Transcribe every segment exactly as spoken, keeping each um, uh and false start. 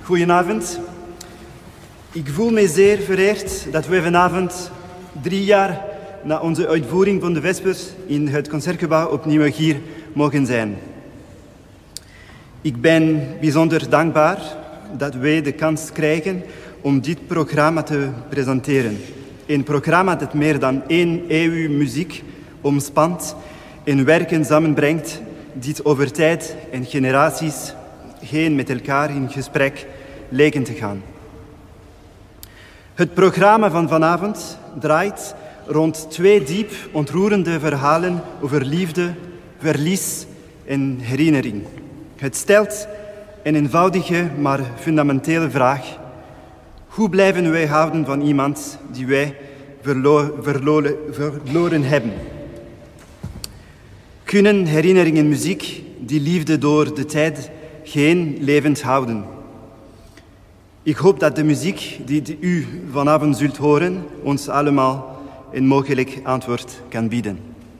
Goedenavond. Ik voel me zeer vereerd dat we vanavond, drie jaar na onze uitvoering van de Vespers in het Concertgebouw opnieuw hier mogen zijn. Ik ben bijzonder dankbaar dat wij de kans krijgen om dit programma te presenteren. Een programma dat meer dan één eeuw muziek omspant en werken samenbrengt, die over tijd en generaties heen met elkaar in gesprek lijken te gaan. Het programma van vanavond draait rond twee diep ontroerende verhalen over liefde, verlies en herinnering. Het stelt een eenvoudige maar fundamentele vraag. Hoe blijven wij houden van iemand die wij verlo- verlo- verloren hebben? Kunnen herinneringen muziek die liefde door de tijd heen levend houden? Ik hoop dat de muziek die u vanavond zult horen ons allemaal een mogelijk antwoord kan bieden.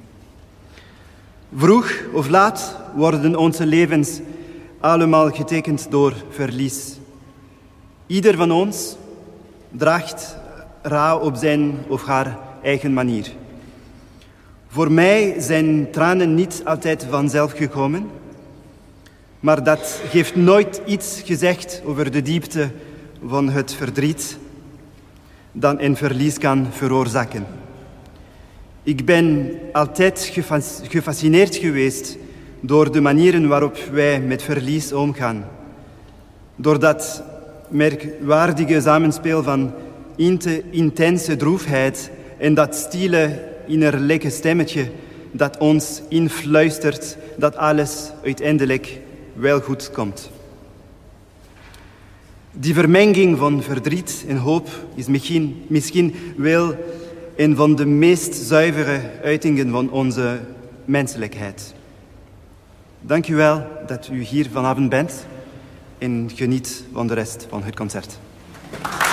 Vroeg of laat worden onze levens allemaal getekend door verlies. Ieder van ons draagt rouw op zijn of haar eigen manier. Voor mij zijn tranen niet altijd vanzelf gekomen, maar dat heeft nooit iets gezegd over de diepte van het verdriet dat een verlies kan veroorzaken. Ik ben altijd gefascineerd geweest door de manieren waarop wij met verlies omgaan. Door dat merkwaardige samenspel van intense droefheid en dat stille innerlijke stemmetje dat ons influistert dat alles uiteindelijk wel goed komt. Die vermenging van verdriet en hoop is misschien, misschien wel een van de meest zuivere uitingen van onze menselijkheid. Dank u wel dat u hier vanavond bent en geniet van de rest van het concert.